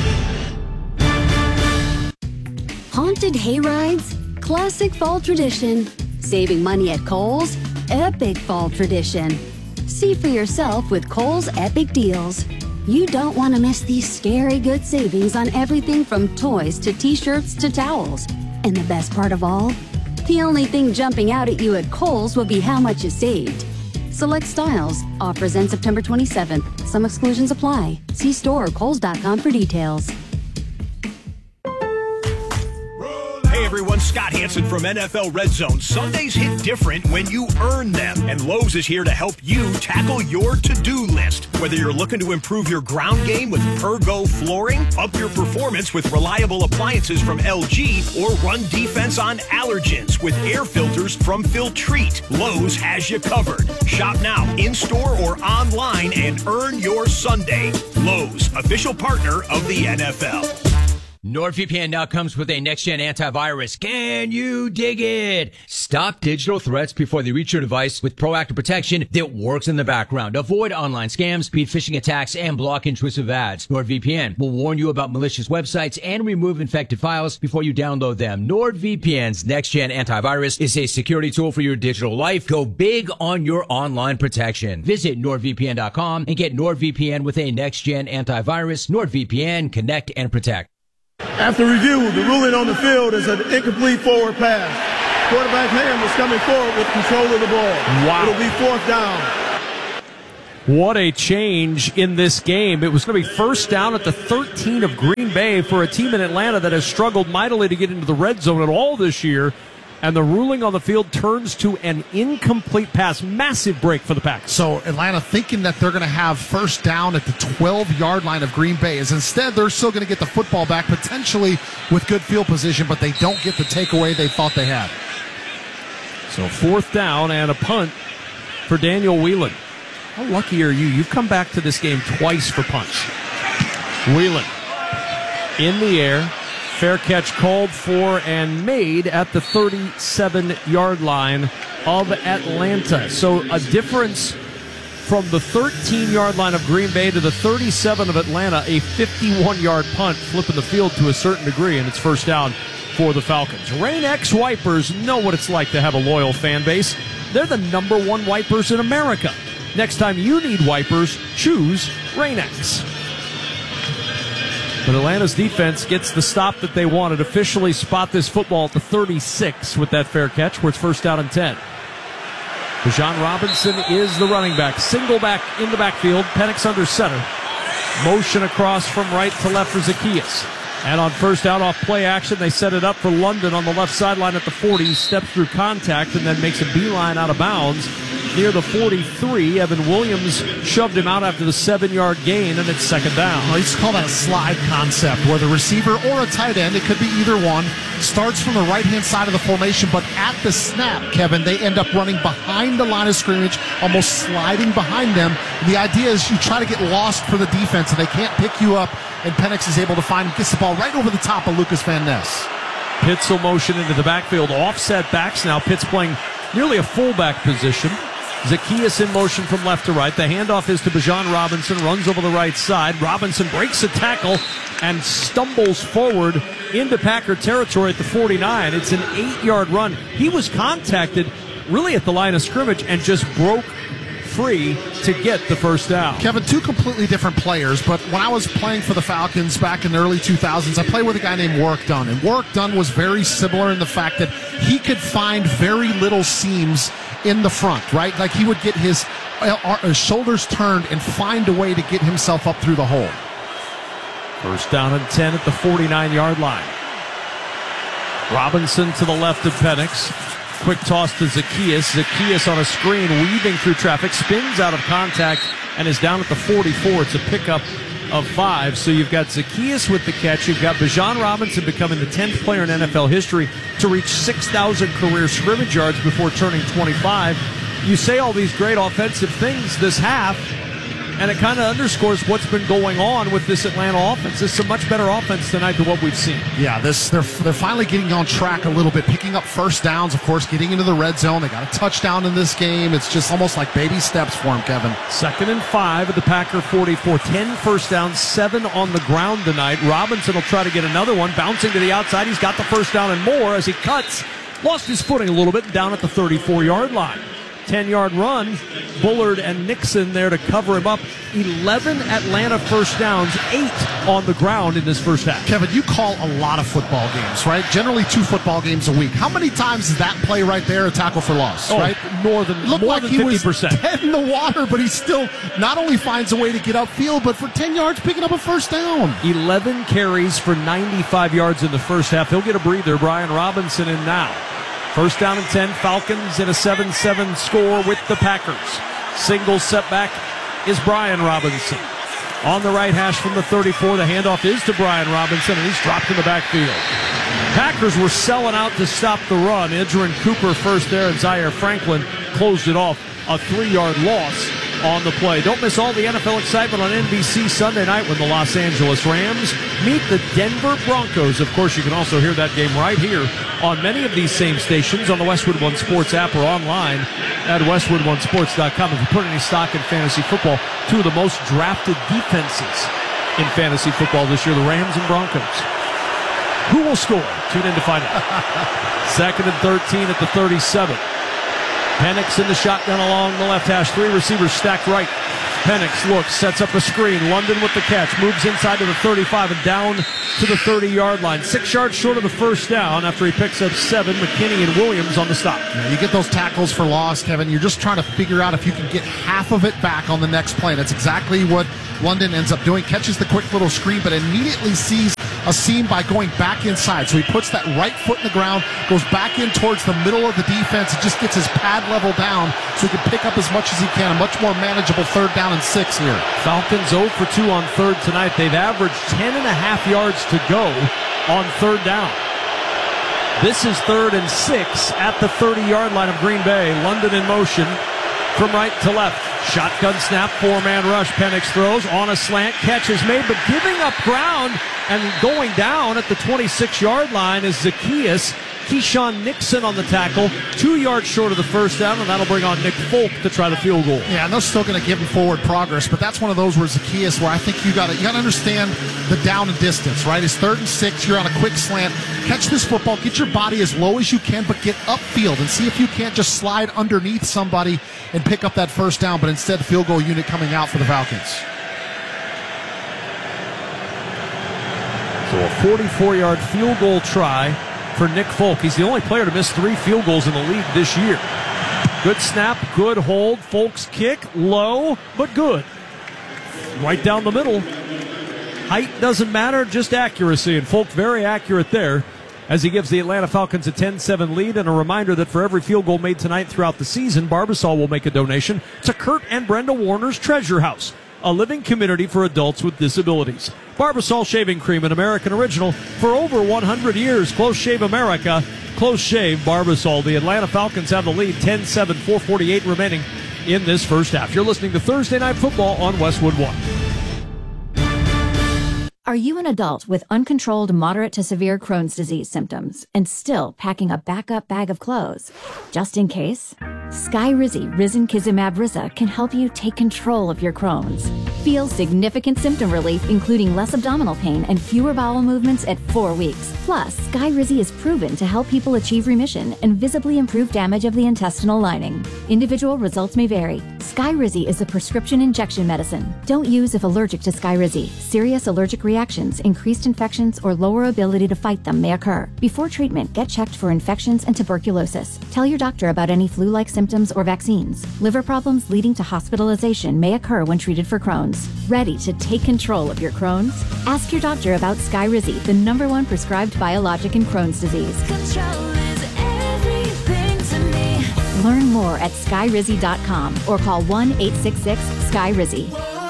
Haunted hayrides, classic fall tradition. Saving money at Kohl's, epic fall tradition. See for yourself with Kohl's Epic Deals. You don't want to miss these scary good savings on everything from toys to t-shirts to towels. And the best part of all? The only thing jumping out at you at Kohl's will be how much you saved. Select styles. Offers end September twenty-seventh. Some exclusions apply. See store or kohls dot com for details. Hey everyone, Scott Hansen from N F L Red Zone. Sundays hit different when you earn them, and Lowe's is here to help you tackle your to-do list. Whether you're looking to improve your ground game with Pergo flooring, up your performance with reliable appliances from L G, or run defense on allergens with air filters from Filtrete, Lowe's has you covered. Shop now, in-store or online, and earn your Sunday. Lowe's, official partner of the N F L. NordVPN now comes with a next-gen antivirus. Can you dig it? Stop digital threats before they reach your device with proactive protection that works in the background. Avoid online scams, speed phishing attacks, and block intrusive ads. NordVPN will warn you about malicious websites and remove infected files before you download them. NordVPN's next-gen antivirus is a security tool for your digital life. Go big on your online protection. Visit NordVPN dot com and get NordVPN with a next-gen antivirus. NordVPN, connect and protect. After review, the ruling on the field is an incomplete forward pass. Quarterback hand was coming forward with control of the ball. Wow. It'll be fourth down. What a change in this game. It was going to be first down at the thirteen of Green Bay for a team in Atlanta that has struggled mightily to get into the red zone at all this year. And the ruling on the field turns to an incomplete pass. Massive break for the Packers. So Atlanta thinking that they're going to have first down at the twelve-yard line of Green Bay is instead they're still going to get the football back, potentially with good field position, but they don't get the takeaway they thought they had. So fourth down and a punt for Daniel Whelan. How lucky are you? You've come back to this game twice for punts. Whelan in the air. Fair catch called for and made at the thirty-seven-yard line of Atlanta. So a difference from the thirteen-yard line of Green Bay to the thirty-seven of Atlanta, a fifty-one-yard punt flipping the field to a certain degree, and it's first down for the Falcons. Rain-X Wipers know what it's like to have a loyal fan base. They're the number one wipers in America. Next time you need wipers, choose Rain-X. But Atlanta's defense gets the stop that they wanted. Officially spot this football at the thirty-six with that fair catch, where it's first down and ten. Bijan Robinson is the running back. Single back in the backfield. Penix under center. Motion across from right to left for Zaccheaus. And on first down off play action, they set it up for London on the left sideline at the forty. Steps through contact and then makes a beeline out of bounds near the forty-three. Evan Williams shoved him out after the seven-yard gain, and it's second down. Well, I used to call that a slide concept, where the receiver or a tight end, it could be either one, starts from the right-hand side of the formation, but at the snap, Kevin, they end up running behind the line of scrimmage, almost sliding behind them. And the idea is you try to get lost for the defense, and they can't pick you up, and Penix is able to find him, gets the ball right over the top of Lucas Van Ness. Pitts will motion into the backfield. Offset backs now. Pitts playing nearly a fullback position. Zaccheaus in motion from left to right. The handoff is to Bijan Robinson. Runs over the right side. Robinson breaks a tackle and stumbles forward into Packer territory at the forty-nine. It's an eight-yard run. He was contacted really at the line of scrimmage and just broke free to get the first down. Kevin, two completely different players, but when I was playing for the Falcons back in the early two thousands, I played with a guy named Warrick Dunn, and Warrick Dunn was very similar in the fact that he could find very little seams in the front, right? Like he would get his, uh, his shoulders turned and find a way to get himself up through the hole. First down and ten at the forty-nine-yard line. Robinson to the left of Penix. Quick toss to Zaccheaus. Zaccheaus on a screen, weaving through traffic, spins out of contact, and is down at the forty-four. It's a pickup of five. So you've got Zaccheaus with the catch. You've got Bijan Robinson becoming the tenth player in N F L history to reach six thousand career scrimmage yards before turning twenty-five. You say all these great offensive things this half, and it kind of underscores what's been going on with this Atlanta offense. This is a much better offense tonight than what we've seen. Yeah, this they're they're finally getting on track a little bit, picking up first downs, of course, getting into the red zone. They got a touchdown in this game. It's just almost like baby steps for them, Kevin. Second and five at the Packer forty-four. Ten first downs, seven on the ground tonight. Robinson will try to get another one, bouncing to the outside. He's got the first down and more as he cuts. Lost his footing a little bit down at the thirty-four-yard line. ten-yard run. Bullard and Nixon there to cover him up. eleven Atlanta first downs, eight on the ground in this first half. Kevin, you call a lot of football games, right? Generally two football games a week. How many times is that play right there a tackle for loss, oh, right? More than, Looked more like than he fifty percent. was dead in the water, but he still not only finds a way to get upfield, but for ten yards, picking up a first down. eleven carries for ninety-five yards in the first half. He'll get a breather. Brian Robinson in now. First down and ten, Falcons in a seven seven score with the Packers. Single setback is Brian Robinson. On the right hash from the thirty-four, the handoff is to Brian Robinson, and he's dropped in the backfield. Packers were selling out to stop the run. Edgerrin Cooper first there, and Zaire Franklin closed it off. A three-yard loss on the play. Don't miss all the N F L excitement on N B C Sunday night when the Los Angeles Rams meet the Denver Broncos. Of course, you can also hear that game right here on many of these same stations on the Westwood One Sports app or online at westwood one sports dot com. If you put any stock in fantasy football, two of the most drafted defenses in fantasy football this year, the Rams and Broncos. Who will score? Tune in to find out. Second and thirteen at the thirty-seven. Penix in the shotgun along the left hash. Three receivers stacked right. Penix looks, sets up a screen. London with the catch. Moves inside to the thirty-five and down to the thirty-yard line. Six yards short of the first down after he picks up seven. McKinney and Williams on the stop. Yeah, you get those tackles for loss, Kevin. You're just trying to figure out if you can get half of it back on the next play. That's exactly what London ends up doing. Catches the quick little screen, but immediately sees a seam by going back inside. So he puts that right foot in the ground, goes back in towards the middle of the defense, and just gets his pad level down so he can pick up as much as he can. A much more manageable third down and six here. Falcons zero for two on third tonight. They've averaged ten and a half yards to go on third down. This is third and six at the thirty-yard line of Green Bay. London in motion from right to left. Shotgun snap, four-man rush. Penix throws on a slant. Catch is made, but giving up ground and going down at the twenty-six-yard line is Zacchaeus. Keyshawn Nixon on the tackle, two yards short of the first down, and that'll bring on Nick Folk to try the field goal. Yeah, and they're still going to give him forward progress, but that's one of those where Zacchaeus, where I think you got to you got to understand the down and distance, right? It's third and six. You're on a quick slant. Catch this football. Get your body as low as you can, but get upfield and see if you can't just slide underneath somebody and pick up that first down. But instead, field goal unit coming out for the Falcons. So a forty-four-yard field goal try for Nick Folk. He's the only player to miss three field goals in the league this year. Good snap, good hold. Folk's kick, low, but good. Right down the middle. Height doesn't matter, just accuracy. And Folk very accurate there as he gives the Atlanta Falcons a ten seven lead. And a reminder that for every field goal made tonight throughout the season, Barbasol will make a donation to Kurt and Brenda Warner's Treasure House, a living community for adults with disabilities. Barbasol Shaving Cream, an American original for over one hundred years. Close Shave America, Close Shave Barbasol. The Atlanta Falcons have the lead, ten seven, four forty-eight remaining in this first half. You're listening to Thursday Night Football on Westwood One. Are you an adult with uncontrolled moderate to severe Crohn's disease symptoms and still packing a backup bag of clothes? Just in case, Skyrizi Risankizumab Riza can help you take control of your Crohn's. Feel significant symptom relief, including less abdominal pain and fewer bowel movements at four weeks. Plus, Skyrizi is proven to help people achieve remission and visibly improve damage of the intestinal lining. Individual results may vary. Skyrizi is a prescription injection medicine. Don't use if allergic to Skyrizi. Serious allergic reactions, increased infections, or lower ability to fight them may occur. Before treatment, get checked for infections and tuberculosis. Tell your doctor about any flu-like symptoms or vaccines. Liver problems leading to hospitalization may occur when treated for Crohn's. Ready to take control of your Crohn's? Ask your doctor about Skyrizi, the number one prescribed biologic in Crohn's disease. Control is everything to me. Learn more at skyrizi dot com or call one eight six six Sky Rizzy.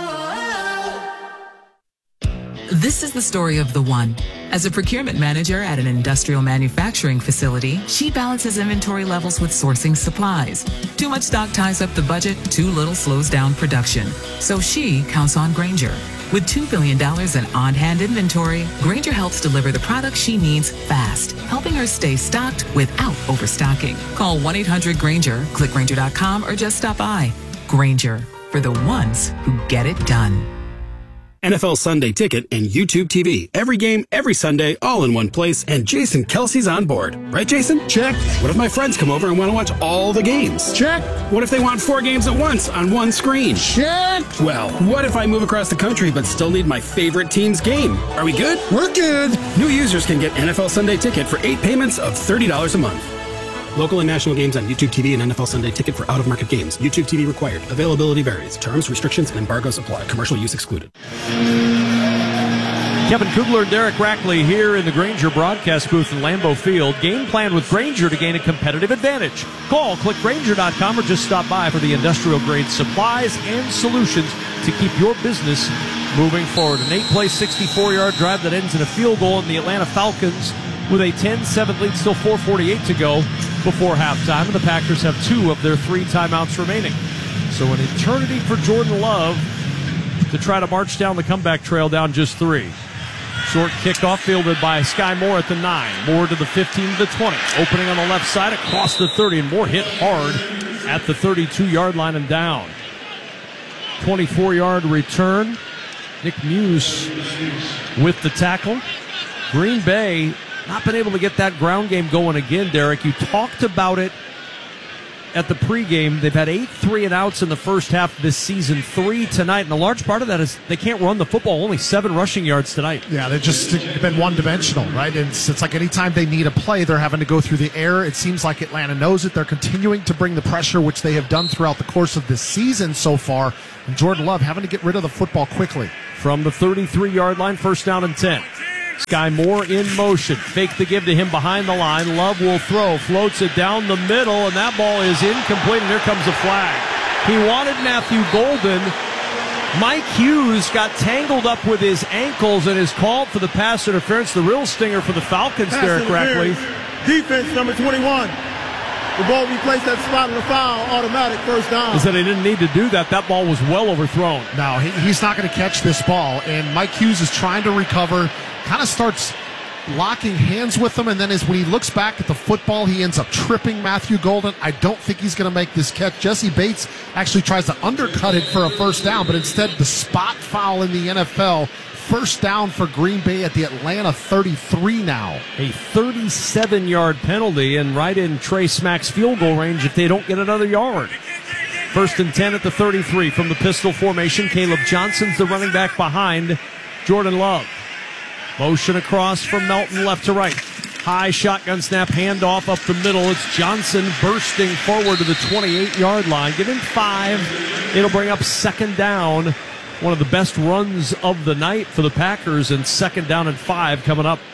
This is the story of the one. As a procurement manager at an industrial manufacturing facility, she balances inventory levels with sourcing supplies. Too much stock ties up the budget, too little slows down production. So she counts on Grainger. With two billion dollars in on-hand inventory, Grainger helps deliver the products she needs fast, helping her stay stocked without overstocking. Call one eight hundred Grainger, click Grainger dot com, or just stop by. Grainger, for the ones who get it done. N F L Sunday Ticket and YouTube T V. Every game, every Sunday, all in one place, and Jason Kelsey's on board. Right, Jason? Check. What if my friends come over and want to watch all the games? Check. What if they want four games at once on one screen? Check. Well, what if I move across the country but still need my favorite team's game? Are we good? We're good. New users can get N F L Sunday Ticket for eight payments of thirty dollars a month. Local and national games on YouTube T V and N F L Sunday Ticket for out-of-market games. YouTube T V required. Availability varies. Terms, restrictions, and embargoes apply. Commercial use excluded. Kevin Kugler and Derek Rackley here in the Grainger broadcast booth in Lambeau Field. Game plan with Grainger to gain a competitive advantage. Call, click Grainger dot com, or just stop by for the industrial-grade supplies and solutions to keep your business moving forward. An eight-play, sixty-four-yard drive that ends in a field goal, and the Atlanta Falcons with a ten seven lead, still four forty-eight to go before halftime, and the Packers have two of their three timeouts remaining. So an eternity for Jordan Love to try to march down the comeback trail down just three. Short kickoff fielded by Sky Moore at the nine. Moore to the fifteen to the twenty. Opening on the left side across the thirty, and Moore hit hard at the thirty-two-yard line and down. twenty-four-yard return. Nick Muse with the tackle. Green Bay not been able to get that ground game going again, Derek. You talked about it at the pregame. They've had eight three and outs in the first half of this season, three tonight, and a large part of that is they can't run the football. Only seven rushing yards tonight. Yeah, they've just been one-dimensional, right? It's, it's like anytime they need a play, they're having to go through the air. It seems like Atlanta knows it. They're continuing to bring the pressure, which they have done throughout the course of this season so far, and Jordan Love having to get rid of the football quickly. From the thirty-three-yard line, first down and ten. Sky Moore in motion. Fake the give to him behind the line. Love will throw. Floats it down the middle, and that ball is incomplete, and here comes a flag. He wanted Matthew Golden. Mike Hughes got tangled up with his ankles and is called for the pass interference. The real stinger for the Falcons, Pass Derek Rackley. Defense number twenty-one. The ball replaced that spot in the foul, automatic first down. Is that he didn't need to do that. That ball was well overthrown. No, he, he's not going to catch this ball, and Mike Hughes is trying to recover, kind of starts locking hands with him, and then as when he looks back at the football, he ends up tripping Matthew Golden. I don't think he's going to make this catch. Jesse Bates actually tries to undercut it for a first down, but instead the spot foul in the N F L. First down for Green Bay at the Atlanta thirty-three now. A thirty-seven-yard penalty and right in Trey Smack's field goal range if they don't get another yard. First and ten at the thirty-three from the pistol formation. Caleb Johnson's the running back behind Jordan Love. Motion across from Melton left to right. High shotgun snap, handoff up the middle. It's Johnson bursting forward to the twenty-eight-yard line. Give him five. It'll bring up second down. One of the best runs of the night for the Packers, and second down and five coming up.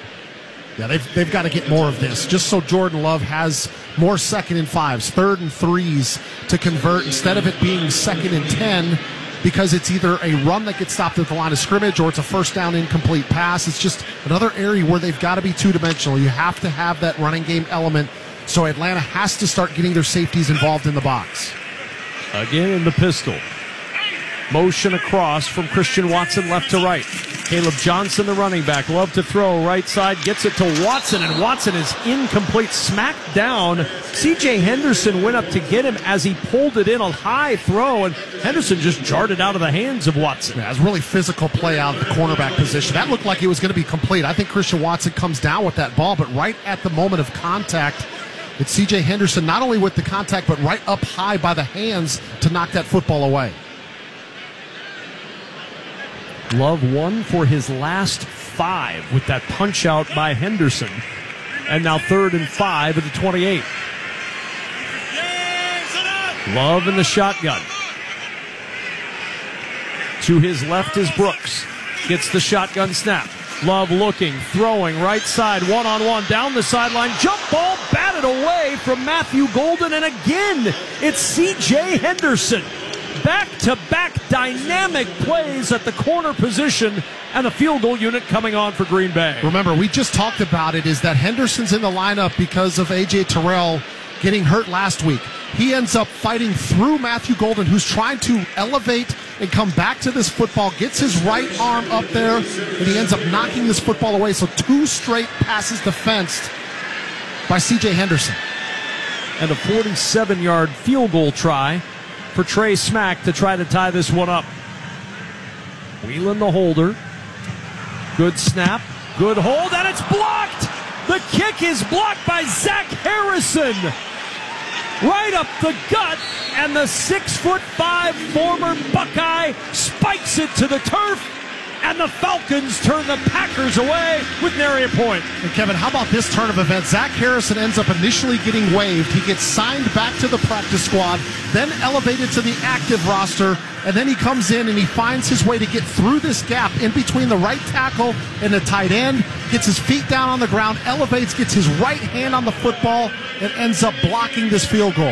Yeah, they've, they've got to get more of this, just so Jordan Love has more second and fives, third and threes to convert instead of it being second and ten, because it's either a run that gets stopped at the line of scrimmage or it's a first down incomplete pass. It's just another area where they've got to be two-dimensional. You have to have that running game element, so Atlanta has to start getting their safeties involved in the box. Again in the pistol. Motion across from Christian Watson left to right. Caleb Johnson, the running back, love to throw. Right side, gets it to Watson, and Watson is incomplete. Smacked down. C J Henderson went up to get him as he pulled it in, a high throw, and Henderson just jarred it out of the hands of Watson. Yeah, it was a really physical play out of the cornerback position. That looked like it was going to be complete. I think Christian Watson comes down with that ball, but right at the moment of contact, it's C J Henderson, not only with the contact, but right up high by the hands to knock that football away. Love won for his last five with that punch out by Henderson. And now third and five at the twenty-eight. Love in the shotgun. To his left is Brooks. Gets the shotgun snap. Love looking, throwing, right side, one-on-one, down the sideline. Jump ball batted away from Matthew Golden. And again, it's C J Henderson. Back-to-back dynamic plays at the corner position, and a field goal unit coming on for Green Bay. Remember, we just talked about it, is that Henderson's in the lineup because of A J Terrell getting hurt last week. He ends up fighting through Matthew Golden, who's trying to elevate and come back to this football, gets his right arm up there, and he ends up knocking this football away. So two straight passes defensed by C J Henderson. And a forty-seven-yard field goal try for Trey Smack to try to tie this one up. Wheeling the holder. Good snap. Good hold, and it's blocked! The kick is blocked by Zach Harrison. Right up the gut, and the six foot five former Buckeye spikes it to the turf, and the Falcons turn the Packers away with nary a point. And Kevin, how about this turn of events? Zach Harrison ends up initially getting waived. He gets signed back to the practice squad, then elevated to the active roster, and then he comes in and he finds his way to get through this gap in between the right tackle and the tight end, gets his feet down on the ground, elevates, gets his right hand on the football, and ends up blocking this field goal.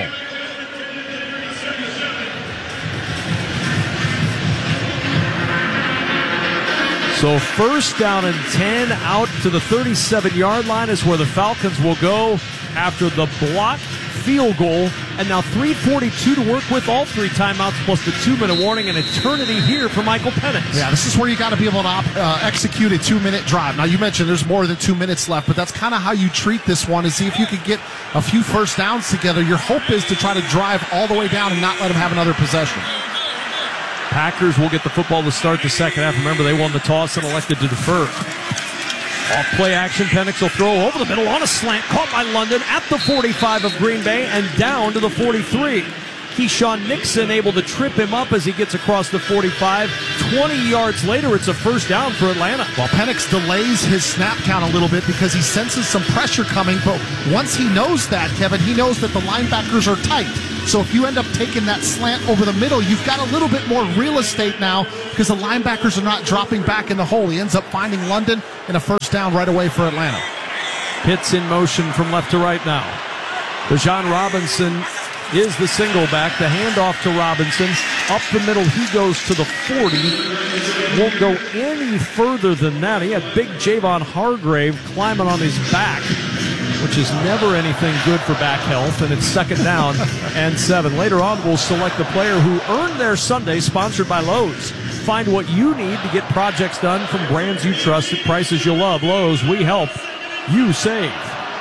So first down and ten, out to the thirty-seven-yard line is where the Falcons will go after the block field goal, and now three forty-two to work with, all three timeouts plus the two-minute warning, and eternity here for Michael Penix. Yeah, this is where you got to be able to uh, execute a two-minute drive. Now, you mentioned there's more than two minutes left, but that's kind of how you treat this one, is see if you can get a few first downs together. Your hope is to try to drive all the way down and not let them have another possession. Packers will get the football to start the second half. Remember, they won the toss and elected to defer. Off play action, Penix will throw over the middle on a slant, caught by London at the forty-five of Green Bay and down to the forty-three. Keyshawn Nixon able to trip him up as he gets across the forty-five. twenty yards later, it's a first down for Atlanta. Well, Penix delays his snap count a little bit because he senses some pressure coming, but once he knows that, Kevin, he knows that the linebackers are tight. So if you end up taking that slant over the middle, you've got a little bit more real estate now because the linebackers are not dropping back in the hole. He ends up finding London and a first down right away for Atlanta. Pitts in motion from left to right now. Bijan Robinson is the single back. The handoff to Robinson. Up the middle, he goes to the forty. Won't go any further than that. He had big Javon Hargrave climbing on his back, which is never anything good for back health, and it's second down and seven. Later on, we'll select the player who earned their Sunday, sponsored by Lowe's. Find what you need to get projects done from brands you trust at prices you love. Lowe's, we help you save.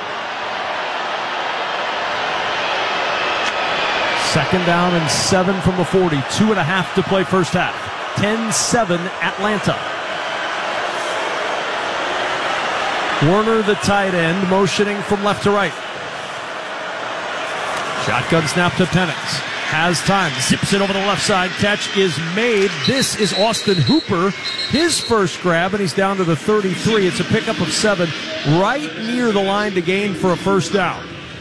Second down and seven from the forty. Two and a half to play first half. ten seven Atlanta. Warner, the tight end, motioning from left to right. Shotgun snap to Penix. Has time. Zips it over the left side. Catch is made. This is Austin Hooper. His first grab, and he's down to the thirty-three. It's a pickup of seven right near the line to gain for a first down.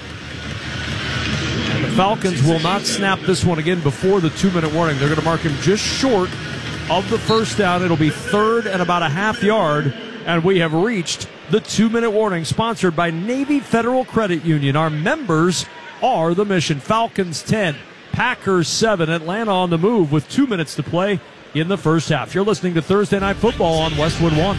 And the Falcons will not snap this one again before the two-minute warning. They're going to mark him just short of the first down. It'll be third and about a half yard, and we have reached the two-minute warning, sponsored by Navy Federal Credit Union. Our members are the mission. Falcons ten, Packers seven. Atlanta on the move with two minutes to play in the first half. You're listening to Thursday Night Football on Westwood One.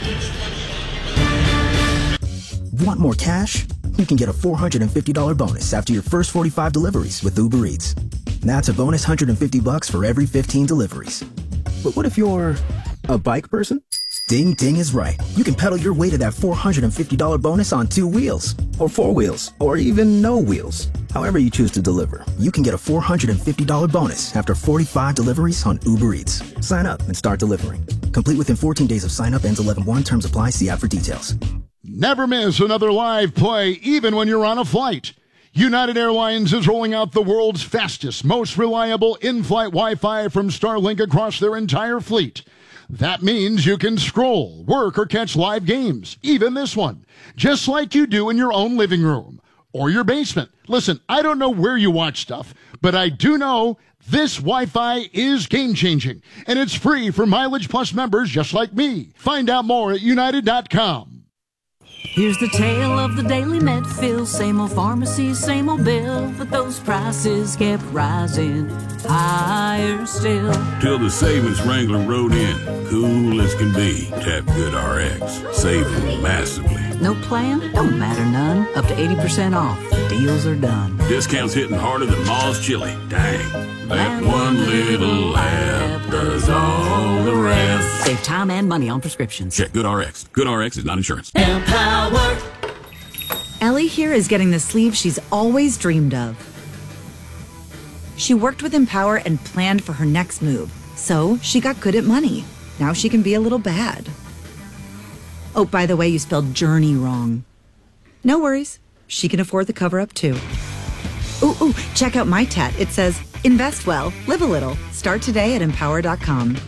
Want more cash? You can get a four hundred fifty dollars bonus after your first forty-five deliveries with Uber Eats. That's a bonus one hundred fifty bucks for every fifteen deliveries. But what if you're a bike person? Ding Ding is right. You can pedal your way to that four hundred fifty dollars bonus on two wheels, or four wheels, or even no wheels. However you choose to deliver, you can get a four hundred fifty dollars bonus after forty-five deliveries on Uber Eats. Sign up and start delivering. Complete within fourteen days of sign up. Ends eleven one. Terms apply. See app for details. Never miss another live play, even when you're on a flight. United Airlines is rolling out the world's fastest, most reliable in-flight Wi-Fi from Starlink across their entire fleet. That means you can scroll, work, or catch live games, even this one, just like you do in your own living room or your basement. Listen, I don't know where you watch stuff, but I do know this Wi-Fi is game-changing, and it's free for Mileage Plus members just like me. Find out more at united dot com. Here's the tale of the daily Medfill. Same old pharmacy, same old bill, but those prices kept rising higher still. Till the savings wrangler rode in, cool as can be. Tap GoodRx, saving massively. No plan? Don't matter none. Up to eighty percent off. The deals are done. Discounts hitting harder than Ma's chili. Dang, that one little app does all the rest. Save time and money on prescriptions. Check GoodRx. GoodRx is not insurance. Empower. Ellie here is getting the sleeve she's always dreamed of. She worked with Empower and planned for her next move, so she got good at money. Now she can be a little bad. Oh, by the way, you spelled journey wrong. No worries. She can afford the cover-up, too. Ooh, ooh, check out my tat. It says, invest well, live a little. Start today at empower dot com.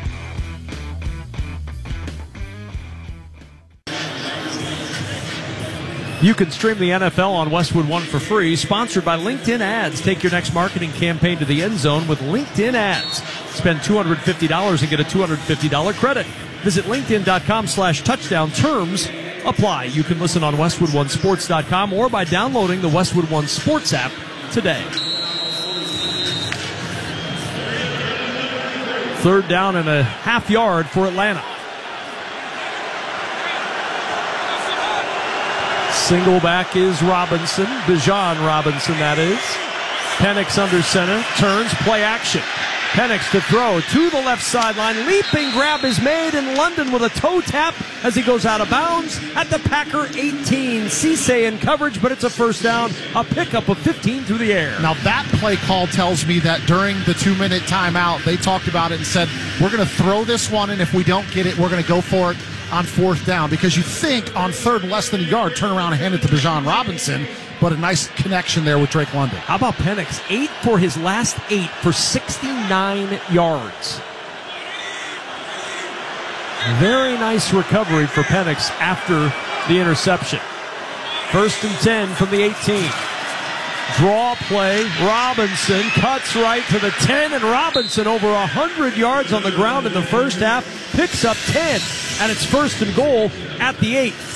You can stream the N F L on Westwood One for free. Sponsored by LinkedIn Ads. Take your next marketing campaign to the end zone with LinkedIn Ads. Spend two hundred fifty dollars and get a two hundred fifty dollars credit. Visit linkedin dot com slash touchdown. Terms apply. You can listen on westwood one sports dot com or by downloading the Westwood One Sports app today. Third down and a half yard for Atlanta. Single back is Robinson, Bijan Robinson, that is. Penix under center, turns, play action. Penix to throw to the left sideline. Leaping grab is made, and London with a toe tap as he goes out of bounds at the Packer eighteen. Cisse in coverage, but it's a first down. A pickup of fifteen through the air. Now that play call tells me that during the two-minute timeout, they talked about it and said, we're going to throw this one, and if we don't get it, we're going to go for it on fourth down. Because you think on third and less than a yard, turn around and hand it to Bijan Robinson. But a nice connection there with Drake London. How about Penix? Eight for his last eight for sixty-nine yards. Very nice recovery for Penix after the interception. First and ten from the eighteen. Draw play. Robinson cuts right to the ten, and Robinson over one hundred yards on the ground in the first half. Picks up ten, and it's first and goal at the eight.